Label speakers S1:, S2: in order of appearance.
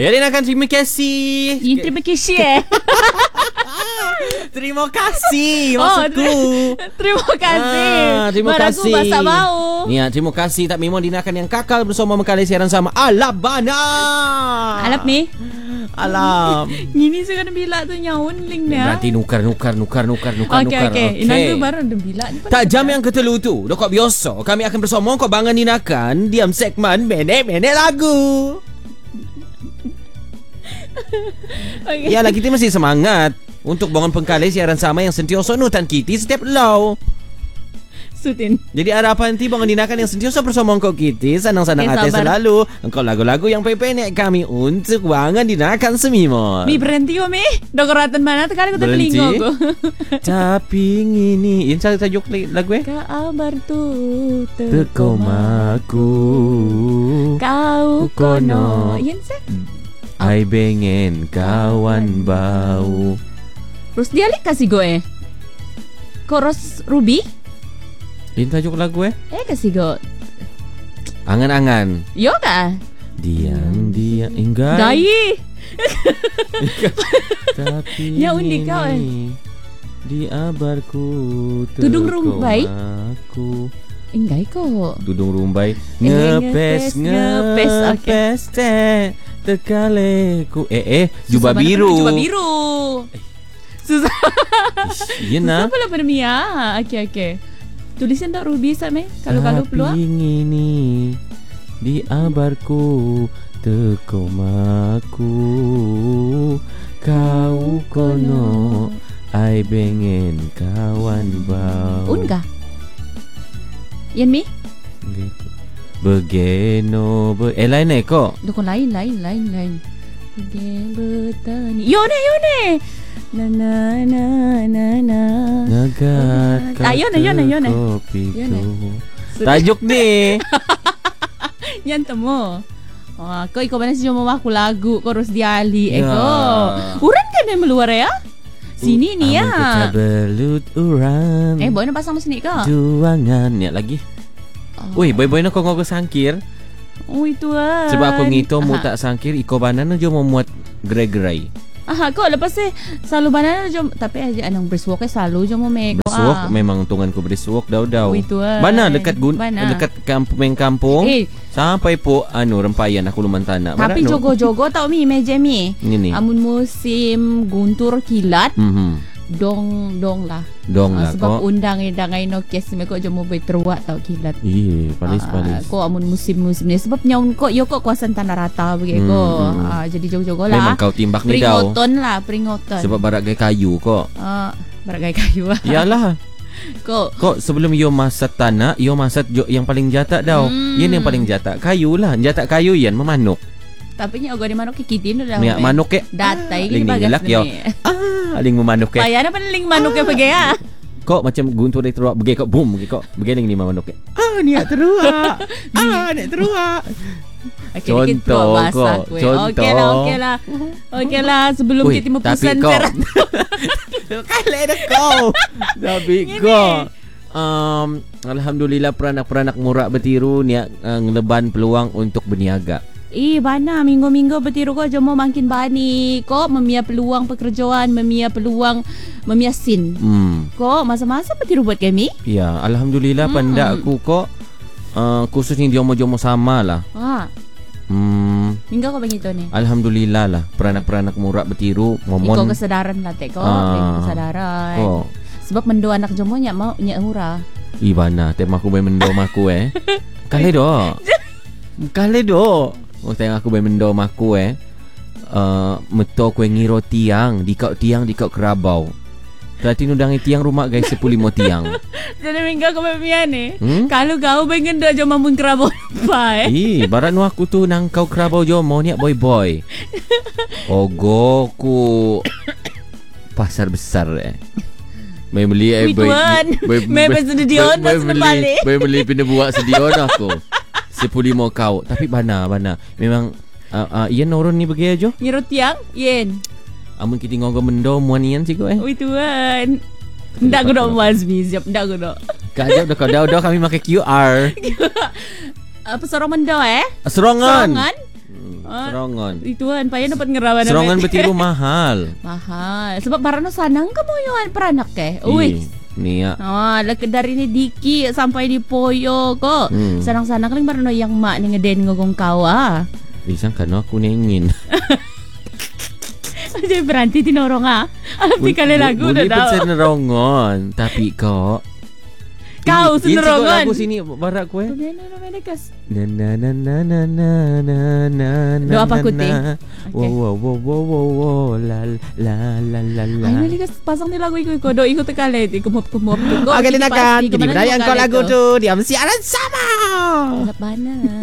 S1: Elena kan terima kasih.
S2: Terima kasih
S1: Terima kasih maksudku.
S2: Terima kasih.
S1: Terima kasih.
S2: Aku masak bau.
S1: Ya, terima kasih. Tak memang dinakan yang kakal bersama mengkali siaran sama Alabana.
S2: Alap ni.
S1: Alam.
S2: Gini sekarang bila tu nyaun link dia.
S1: Berarti nukar.
S2: Okey. Ini tu baru ada bila ni.
S1: Tak jam yang ketelu tu. Dah kau biasa. Kami akan bersama kau bangan dinakan diam segmen menek-menek lagu.
S2: Okay.
S1: Yalah, kita mesti semangat untuk bangun pengkali siaran sama yang sentiasa nutan kita setiap lau.
S2: Sutin.
S1: Jadi harapan nanti bangun dinakan yang sentiasa bersama engkau kita senang-senang hati selalu. Engkau lagu-lagu yang pendek kami untuk bangun dinakan semimo.
S2: Mi berhenti kau Mi. Dokoratan mana sekali aku terlingo aku.
S1: Tapi ini yang tajuk lagu
S2: Kabar tu
S1: tekomaku.
S2: Kau kono. Yan se.
S1: Ai bengen kawan bau.
S2: Terus dialek kasih gue. Koros Ruby.
S1: Ini tajuk lagu
S2: kasih gue.
S1: Angan-angan.
S2: Yo kah?
S1: Diang enggak.
S2: Dai.
S1: Tapi
S2: ya undi kau
S1: di abarku
S2: Tudung rumbai.
S1: Aku
S2: enggak kok.
S1: Tudung rumbai ngepes teh tekaleku jubah biru.
S2: Jubah biru. Susah.
S1: Iya nah.
S2: Apa lah Permia? Okey. Tulisan tak Ruby sama kalau peluang.
S1: Ini di abarku tekomaku kau kono ai bengen kawan bau.
S2: Unga. Yan Mi?
S1: Begeno lain kok.
S2: Dukun lain. Begen bertani. Yone. Na.
S1: Nagat kata
S2: Yone.
S1: kopi tu. Tajuk ni.
S2: Yan temu. Kau iko mana sih mau aku lagu korus diali eko. Uran kan yang meluar ya? Sini ni ya.
S1: Kita belut uran.
S2: Boy nak pasang sini kau.
S1: Juangan ni lagi. Woi, boy nak kau sangkir.
S2: Itu ah.
S1: Sebab aku ngito mu tak sangkir iko banana jo mau muat gerai-gerai.
S2: Kau lepas tu selalu banana jom tapi aja anang breastwalk selalu jom mau make.
S1: Breastwalk memang tunganku breastwalk daw.
S2: Itu ah.
S1: Mana dekat dekat kampung. Sampai po rempayan aku lumantana.
S2: Tapi jogo-jogo tau Mi meja Mi.
S1: Ini.
S2: Amun musim guntur kilat. Dong lah. Sebab
S1: kok.
S2: undang no kes me ko jom mo terwak tau kilat.
S1: Palis.
S2: Ko amun musim-musim ni sebab nyaun ko yo ko kuasan tanah rata bagi ko. Jadi jogo-jogo lah.
S1: Memang kau timbak ni daw.
S2: Peringatan.
S1: Sebab barak gay kayu kok.
S2: Barak gay kayu.
S1: Iyalah. Kok sebelum yo masak tanah, yo masak yang paling jatak daw. Yan yang paling jatak. Kayu lah. Jatak kayu yan memanuk.
S2: Tapi nya ogo di manuk kikitin dah.
S1: Ya manuk
S2: datai
S1: ling bagas yo. Ling manuk
S2: Payana pa ling manuk bagi ya.
S1: Kok macam guntur dari teruak bagi kok boom bagi kok. Begining ni manuk niat teruak. Niat teruak. Contoh kok.
S2: Okey lah sebelum kita memusan serat.
S1: Kale dah kau. Tapi kok alhamdulillah peranak-peranak murak bertiru niat ngeleban peluang untuk berniaga.
S2: Bana minggu-minggu bertiru kau jom makin bani. Kau memia peluang pekerjaan, memia peluang sin. Kau masa-masa bertiru buat kami? Ya,
S1: alhamdulillah pandak aku kok khususnya jomo-jomo sama lah.
S2: Minggu kau begitu ni.
S1: Alhamdulillah lah peranak-peranak murak bertiru momon.
S2: Kau kesadaran lah kau kesadaran. Sebab mendo anak jomo nyak mau nyak murah.
S1: Bana tema aku mendo maku Kale do. Tengok aku mendom aku meto kue ngiro tiang di kau kerabau. Berarti nudangi tiang rumah guys 10 tiang.
S2: Jadi minggu aku memia ni. Kalau kau pengen dah jom mamun kerabau apa
S1: barat nu aku tu nang kau kerabau jom mau niat boy. Ogo ku pasar besar May beli
S2: may studio na balik.
S1: May beli pindah buat studio aku. 10 kau. Tapi bana memang iyan norun ni bagi aja.
S2: Ngirut tiang yen.
S1: Amun kita ngogok mendo muan iyan sih
S2: tuan. Ndak guna mas siap ndak guna.
S1: Kajap dah kami pakai QR.
S2: Apa sorong mendo
S1: Serongan. Serongan.
S2: Itu kan payah dapat ngerawan.
S1: Serongan bertiru mahal.
S2: Mahal. Sebab barang sanang kamu yang peranak Ui.
S1: Ni ya.
S2: Dari ni Diki sampai di Poyo kok. Sanang-sanang kan barang yang mak ni ngeden ngogong kau
S1: Bisa kan aku nengin.
S2: Jadi berhenti tinorong Alami kali lagu dah tahu.
S1: Boleh senerongan. Tapi kok
S2: kau senerongan.
S1: Lagu sini barak kue. Na na na na na na na na.
S2: Doa apa kuti?
S1: Wow la la la la la.
S2: Ay nalikas pasang ni lagu iko do iko tekale kumop tu.
S3: Oke, Lina kan. Kini berayang kau lagu tu. Diam siaran sama.
S2: Bana.